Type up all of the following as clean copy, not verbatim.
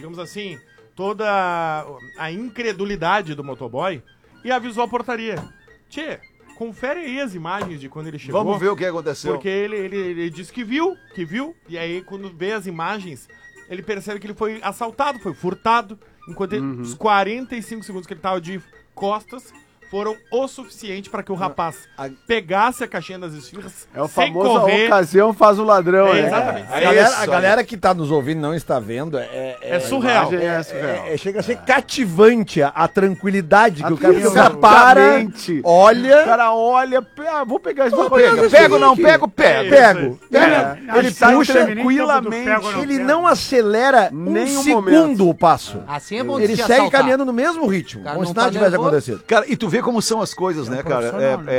digamos assim, toda a incredulidade do motoboy e avisou a portaria. Tchê, confere aí as imagens de quando ele chegou. Vamos ver o que aconteceu. Porque ele disse que viu, e aí quando vê as imagens, ele percebe que ele foi assaltado, foi furtado, enquanto os 45 segundos que ele tava de costas foram o suficiente para que o rapaz pegasse a caixinha das esfirras É o sem famoso correr. a ocasião faz o ladrão, né? Exatamente. A galera que tá nos ouvindo não está vendo. É surreal. Chega a ser cativante a tranquilidade que o cara Exatamente. para, olha... O cara olha, vou pegar esse Pego ou não pego? Pego. Ele sai puxa tranquilamente. Ele não acelera Nem um um segundo momento. o passo. Assim é bom Ele se segue assaltar. caminhando no mesmo ritmo, Cara, como não se nada tá tivesse nervoso. acontecido. Cara, e tu vê como são as coisas, né, cara?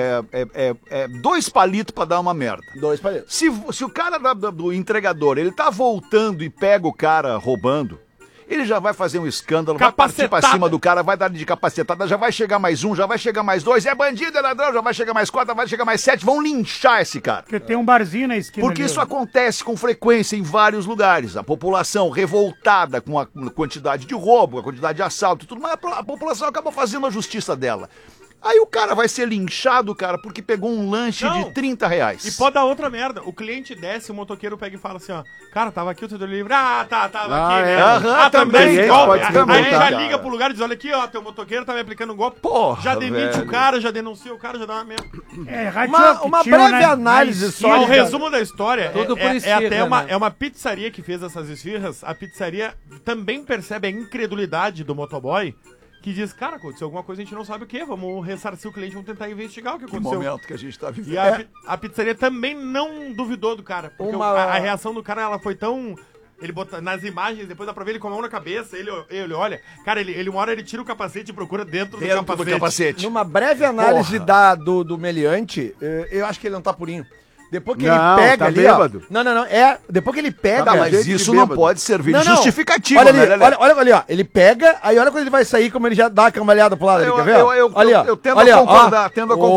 É 2 palitos pra dar uma merda. 2 palitos. Se o cara do entregador, ele tá voltando e pega o cara roubando, ele já vai fazer um escândalo, vai partir pra cima do cara, vai dar de capacetada, já vai chegar mais um, já vai chegar mais 2, é bandido, é ladrão, já vai chegar mais 4, vai chegar mais 7, vão linchar esse cara. Porque tem um barzinho na esquina. Porque ali, isso ó. acontece com frequência em vários lugares. A população revoltada com a quantidade de roubo, a quantidade de assalto e tudo, mas a população acaba fazendo a justiça dela. Aí o cara vai ser linchado, cara, porque pegou um lanche de R$30. E pode dar outra merda. O cliente desce, o motoqueiro pega e fala assim, ó, cara, tava aqui o teu delivery. Tava aqui, né? Também, golpe. também, Aí tá, já liga pro lugar e diz, olha aqui, ó, teu motoqueiro tá me aplicando um golpe. Porra, já demite velho. o cara, já denuncia o cara, já dá uma merda. Uma breve análise E o só. resumo da história Tudo por é esfirra, até né? é uma pizzaria que fez essas esfirras. A pizzaria também percebe a incredulidade do motoboy, que diz, cara, aconteceu alguma coisa, a gente não sabe o que, vamos ressarcir o cliente, vamos tentar investigar o que Que aconteceu. momento que a gente tá vivendo. E a pizzaria também não duvidou do cara, porque a reação do cara, ela foi tão... Ele bota nas imagens, depois dá pra ver ele com a mão na cabeça, ele olha, cara, ele uma hora ele tira o capacete e procura dentro do capacete. Numa breve análise do meliante, eu acho que ele não tá purinho. Depois que Não, ele pega tá ali, bêbado. ó. Não. Depois que ele pega... Tá, gente mas de isso não bêbado. pode servir de Não. justificativa, Olha ali, né, Lelê? olha ali, ó. Ele pega, aí olha quando ele vai sair, como ele já dá a cambalhada pro lado ali, quer ver? Eu tendo a concordar, tendo a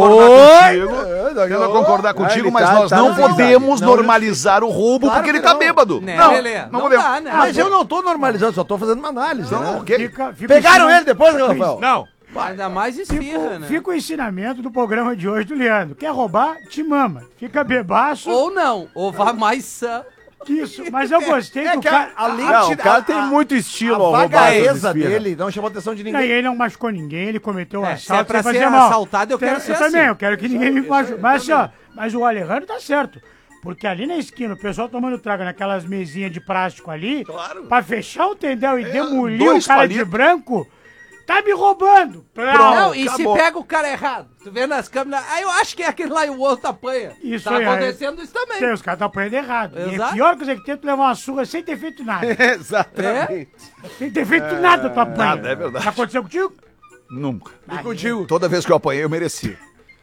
concordar contigo, ele mas tá- nós tá não na podemos não, normalizar o roubo Claro porque que ele tá não. bêbado. Né, Não, Lelê? não Não podemos. dá, né? Mas eu não tô normalizando, só tô fazendo uma análise, Não, né? ok. Pegaram ele depois, Rafael? Não, Ainda mais esfirra, né? Fica o ensinamento do programa de hoje do Leandro. Quer roubar? Te mama. Fica bebaço. Ou não, ou vá mais... Isso. Mas eu gostei do cara. além Não, de o cara tem muito estilo ao a roubar essas vagaeza esfirras. dele não chamou a atenção de Não, e ninguém. ele não machucou ninguém, ele cometeu um Se é assalto. pra sem ser fazer mal. assaltado, eu quero ser assim. também, eu quero que ninguém me machuque. Mas assim, ó, mas o Alejandro tá certo. Porque ali na esquina, o pessoal tomando trago naquelas mesinhas de plástico ali, Claro. pra fechar o tendel e demolir 2 o cara de palitos. branco, tá me roubando. Não, e acabou. se pega o cara errado? Tu vê nas câmeras, eu acho que é aquele lá e o outro apanha. Isso Tá aí, acontecendo isso também. Tem, os caras estão apanhando errado. E é Exato. pior que você que tenta levar uma surra sem ter feito nada. Exatamente. Sem ter feito nada, tu apanha. nada, é verdade. Já aconteceu contigo? Nunca. E contigo. Toda vez que eu apanhei, eu mereci.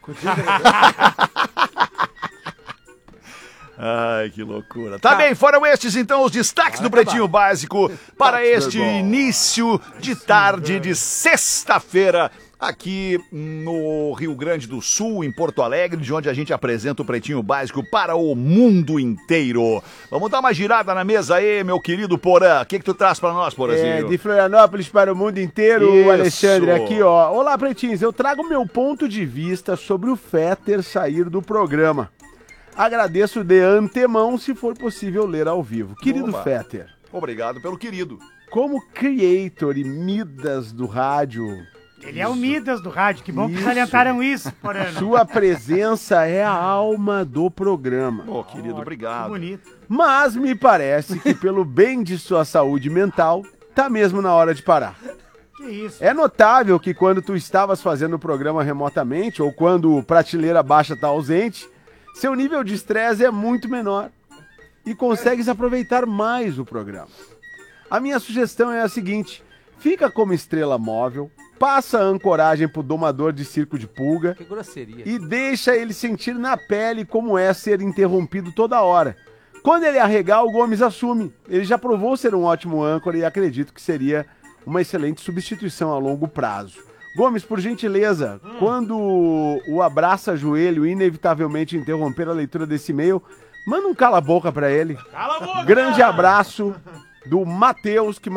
Ai, que loucura. Tá bem, foram estes então os destaques do Pretinho Básico para este início de tarde de sexta-feira aqui no Rio Grande do Sul, em Porto Alegre, de onde a gente apresenta o Pretinho Básico para o mundo inteiro. Vamos dar uma girada na mesa aí, meu querido Porã. O que tu traz para nós, Porãzinho? De Florianópolis para o mundo inteiro, Isso. o Alexandre aqui, ó. Olá, pretinhos, eu trago meu ponto de vista sobre o Fetter sair do programa. Agradeço de antemão se for possível ler ao vivo. Querido Oba. Fetter, Obrigado pelo querido. como creator e Midas do rádio, Ele é o Midas do rádio, que bom que Isso. salientaram isso, Porano. sua presença é a alma do programa. Ô, querido, Que obrigado. bonito. Mas me parece que pelo bem de sua saúde mental, tá mesmo na hora de parar. Que isso. É notável que quando tu estavas fazendo o programa remotamente, ou quando o Prateleira Baixa tá ausente, seu nível de estresse é muito menor e consegues aproveitar mais o programa. A minha sugestão é a seguinte: fica como estrela móvel, passa a ancoragem pro domador de circo de pulga Que grosseria. e deixa ele sentir na pele como é ser interrompido toda hora. Quando ele arregar, o Gomes assume. Ele já provou ser um ótimo âncora e acredito que seria uma excelente substituição a longo prazo. Gomes, por gentileza, quando o abraça-joelho inevitavelmente interromper a leitura desse e-mail, manda um cala-boca pra ele. Cala a boca! Grande abraço do Matheus, que